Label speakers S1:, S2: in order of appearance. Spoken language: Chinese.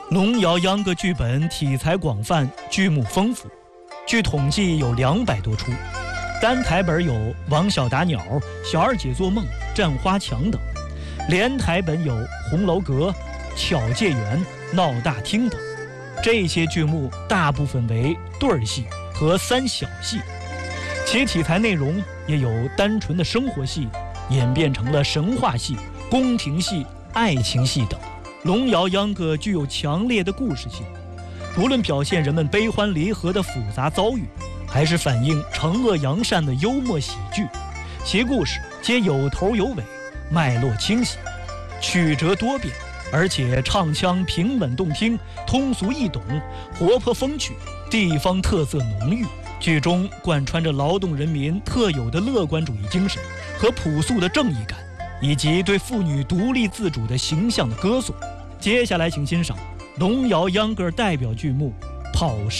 S1: 龙瑶秧歌剧本题材广泛，剧目丰富，据统计有200多出。单台本有王小打鸟、小二姐做梦、战花墙等，连台本有红楼阁、巧界园、闹大厅等。这些剧目大部分为对儿戏和3小戏，其题材内容也有单纯的生活戏演变成了神话戏、宫廷戏、爱情戏等。龙瑶秧歌具有强烈的故事性，无论表现人们悲欢离合的复杂遭遇，还是反映惩恶扬善的幽默喜剧，其故事皆有头有尾，脉络清晰，曲折多变，而且唱腔平稳动听，通俗易懂，活泼风趣，地方特色浓郁。剧中贯穿着劳动人民特有的乐观主义精神和朴素的正义感，以及对妇女独立自主的形象的歌颂。接下来请欣赏龙瑶秧歌代表剧目《跑